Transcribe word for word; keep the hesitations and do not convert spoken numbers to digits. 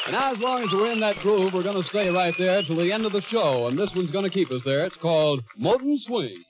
Now, as long as we're in that groove, we're going to stay right there till the end of the show, and this one's going to keep us there. It's called Molten Swing.